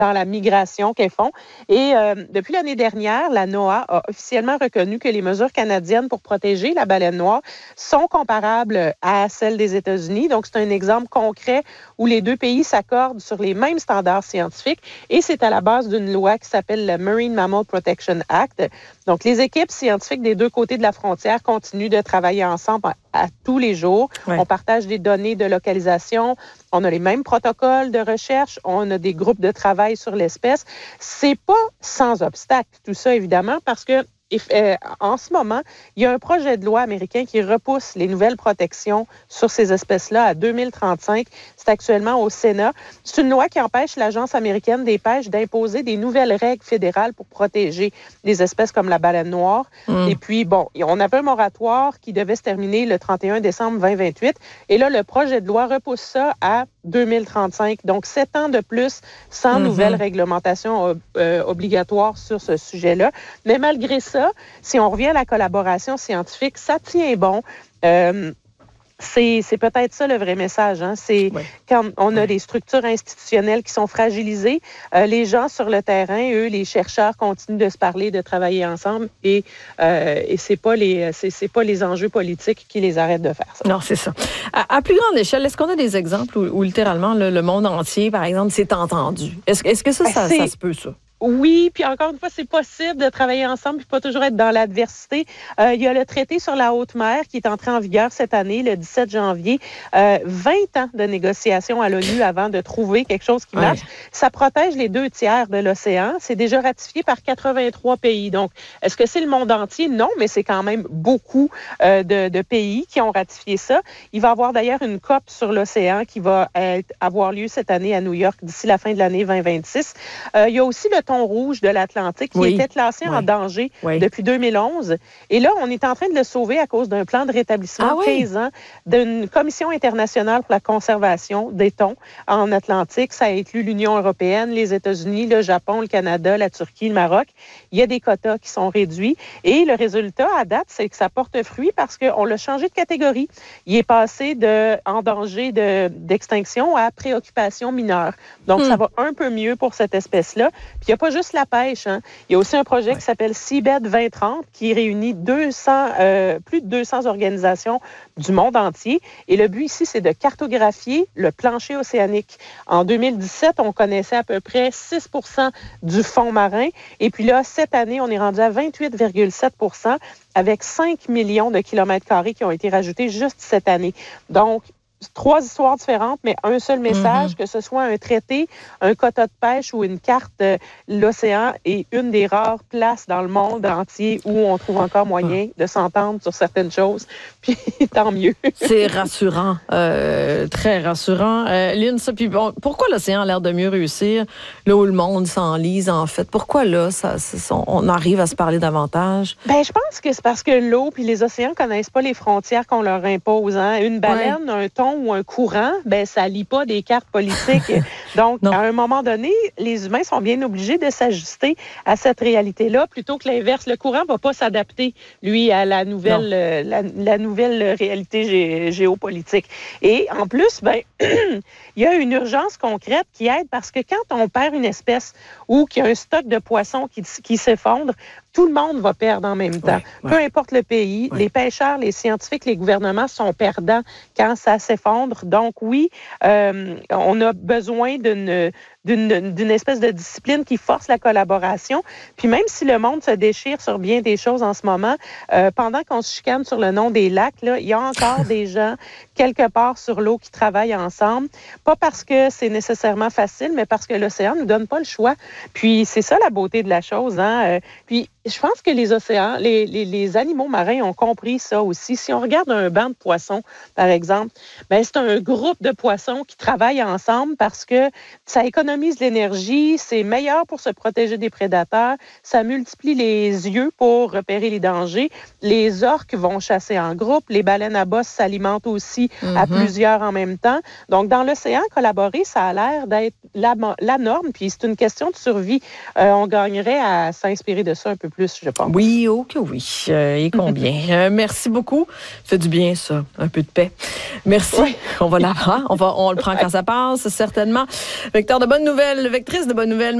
dans la migration qu'elles font. Et depuis l'année dernière, la NOAA a officiellement reconnu que les mesures canadiennes pour protéger la baleine noire sont comparables à celles des États-Unis. Donc, c'est un exemple concret où les deux pays s'accordent sur les mêmes standards scientifiques et c'est à la base d'une loi qui s'appelle le Marine Mammal Protection Act. Donc, les équipes scientifiques des deux côtés de la frontière continuent de travailler ensemble à tous les jours. Ouais. On partage des données de localisation, on a les mêmes protocoles de recherche, on a des groupes de travail sur l'espèce. C'est pas sans obstacle, tout ça, évidemment, parce que en ce moment, il y a un projet de loi américain qui repousse les nouvelles protections sur ces espèces-là à 2035. C'est actuellement au Sénat. C'est une loi qui empêche l'Agence américaine des pêches d'imposer des nouvelles règles fédérales pour protéger des espèces comme la baleine noire. Et puis, bon, on avait un moratoire qui devait se terminer le 31 décembre 2028. Et là, le projet de loi repousse ça à 2035. Donc, 7 ans de plus sans nouvelles réglementations obligatoires sur ce sujet-là. Mais malgré ça, si on revient à la collaboration scientifique, ça tient bon. C'est peut-être ça le vrai message. Hein? C'est quand on a des structures institutionnelles qui sont fragilisées, les gens sur le terrain, eux, les chercheurs continuent de se parler, de travailler ensemble et c'est pas les enjeux politiques qui les arrêtent de faire ça. Non, c'est ça. À plus grande échelle, est-ce qu'on a des exemples où littéralement le monde entier, par exemple, s'est entendu? Est-ce que ça se peut, ça? Oui, puis encore une fois, c'est possible de travailler ensemble puis pas toujours être dans l'adversité. Il y a le traité sur la haute mer qui est entré en vigueur cette année, le 17 janvier. 20 ans de négociations à l'ONU avant de trouver quelque chose qui marche. Ça protège les 2/3 de l'océan. C'est déjà ratifié par 83 pays. Donc, est-ce que c'est le monde entier? Non, mais c'est quand même beaucoup de pays qui ont ratifié ça. Il va y avoir d'ailleurs une COP sur l'océan qui va avoir lieu cette année à New York d'ici la fin de l'année 2026. Il y a aussi le thon rouge de l'Atlantique qui était classé en danger depuis 2011. Et là, on est en train de le sauver à cause d'un plan de rétablissement 15 ans d'une commission internationale pour la conservation des thons en Atlantique. Ça inclut l'Union européenne, les États-Unis, le Japon, le Canada, la Turquie, le Maroc. Il y a des quotas qui sont réduits. Et le résultat, à date, c'est que ça porte fruit parce qu'on l'a changé de catégorie. Il est passé en danger d'extinction à préoccupation mineure. Donc, ça va un peu mieux pour cette espèce-là. Puis, il n'y a pas juste la pêche. Hein. Il y a aussi un projet qui s'appelle Seabed 2030 qui réunit plus de 200 organisations du monde entier. Et le but ici, c'est de cartographier le plancher océanique. En 2017, on connaissait à peu près 6% du fond marin. Et puis là, cette année, on est rendu à 28,7% avec 5 millions de kilomètres carrés qui ont été rajoutés juste cette année. Donc, 3 histoires différentes, mais un seul message, que ce soit un traité, un quota de pêche ou une carte, l'océan est une des rares places dans le monde entier où on trouve encore moyen de s'entendre sur certaines choses. Puis tant mieux. C'est rassurant, très rassurant. Lynn, ça, puis bon, pourquoi l'océan a l'air de mieux réussir là où le monde s'enlise, en fait? Pourquoi là, on arrive à se parler davantage? Ben, je pense que c'est parce que l'eau puis les océans connaissent pas les frontières qu'on leur impose. Hein? Une baleine, un thon ou un courant, ben ça lie pas des cartes politiques. Donc, à un moment donné, les humains sont bien obligés de s'ajuster à cette réalité-là plutôt que l'inverse. Le courant va pas s'adapter, lui, à la nouvelle, la nouvelle réalité géopolitique. Et en plus, ben, il y a une urgence concrète qui aide parce que quand on perd une espèce ou qu'il y a un stock de poissons qui s'effondre, tout le monde va perdre en même temps. Peu importe le pays, les pêcheurs, les scientifiques, les gouvernements sont perdants quand ça s'effondre. Donc oui, on a besoin d'une espèce de discipline qui force la collaboration. Puis même si le monde se déchire sur bien des choses en ce moment, pendant qu'on se chicane sur le nom des lacs, là, il y a encore des gens quelque part sur l'eau qui travaillent ensemble. Pas parce que c'est nécessairement facile, mais parce que l'océan ne nous donne pas le choix. Puis c'est ça la beauté de la chose. Hein? Puis je pense que les océans, les animaux marins ont compris ça aussi. Si on regarde un banc de poissons, par exemple, ben c'est un groupe de poissons qui travaillent ensemble parce que ça économise l'énergie, c'est meilleur pour se protéger des prédateurs, ça multiplie les yeux pour repérer les dangers. Les orques vont chasser en groupe, les baleines à bosse s'alimentent aussi à plusieurs en même temps. Donc, dans l'océan, collaborer, ça a l'air d'être la norme, puis c'est une question de survie. On gagnerait à s'inspirer de ça un peu plus, je pense. Oui, oh que oui. Et combien? Merci beaucoup. Ça fait du bien, ça. Un peu de paix. Merci. Oui. On va l'apprendre. On le prend quand ça passe, certainement. Vecteur de bonne bonne nouvelle, vectrice de bonnes nouvelles.